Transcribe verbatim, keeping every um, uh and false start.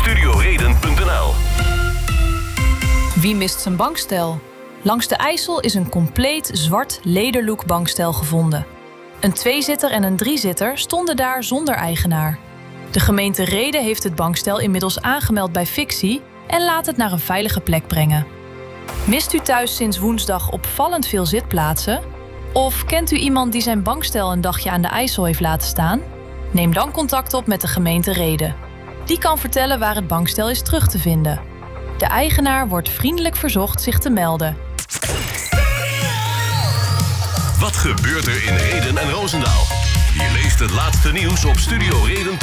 studioreden punt n l. Wie mist zijn bankstel? Langs de IJssel is een compleet zwart lederlook bankstel gevonden. Een tweezitter en een driezitter stonden daar zonder eigenaar. De gemeente Rheden heeft het bankstel inmiddels aangemeld bij Fictie en laat het naar een veilige plek brengen. Mist u thuis sinds woensdag opvallend veel zitplaatsen? Of kent u iemand die zijn bankstel een dagje aan de IJssel heeft laten staan? Neem dan contact op met de gemeente Rheden. Die kan vertellen waar het bankstel is terug te vinden. De eigenaar wordt vriendelijk verzocht zich te melden. Wat gebeurt er in Rheden en Roosendaal? Je leest het laatste nieuws op studioreden punt n l.